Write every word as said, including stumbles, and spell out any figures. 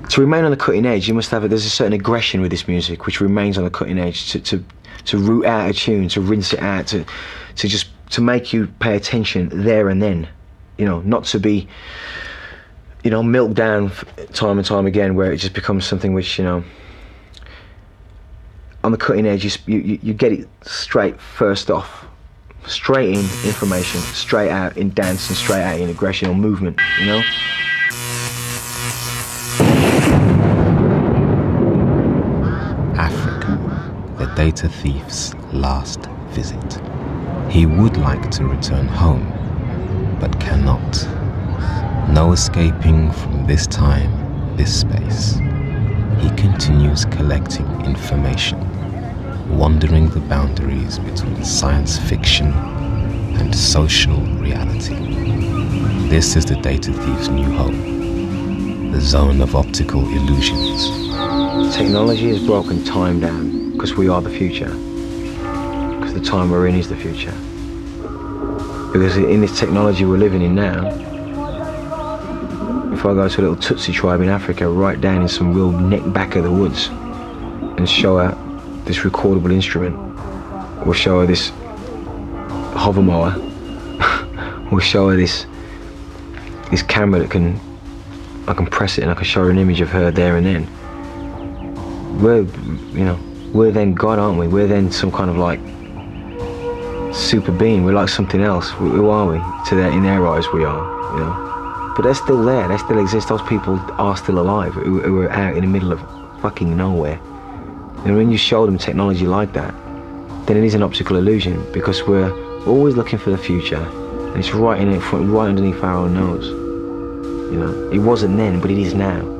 to remain on the cutting edge, you must have a, there's a certain aggression with this music which remains on the cutting edge, to to, to root out a tune, to rinse it out, to to just to make you pay attention there and then, you know, not to be, you know, milked down time and time again, where it just becomes something which, you know, on the cutting edge, you you, you get it straight first off, straight in information, straight out in dance, and straight out in aggression or movement, you know. The data thief's last visit. He would like to return home, but cannot. No escaping from this time, this space. He continues collecting information, wandering the boundaries between science fiction and social reality. This is the data thief's new home, the zone of optical illusions. Technology has broken time down, because we are the future, because the time we're in is the future. Because in this technology we're living in now, if I go to a little Tutsi tribe in Africa, right down in some real neck back of the woods, and show her this recordable instrument, or show her this hover mower, or show her this this camera that can, I can press it and I can show her an image of her there and then, we're, you know, we're then God, aren't we? We're then some kind of like super being. We're like something else. Who are we? To their, in their eyes, we are, you know. But they're still there. They still exist. Those people are still alive, who, who are out in the middle of fucking nowhere. And when you show them technology like that, then it is an optical illusion, because we're always looking for the future, and it's right in it, right underneath our own nose. You know, it wasn't then, but it is now.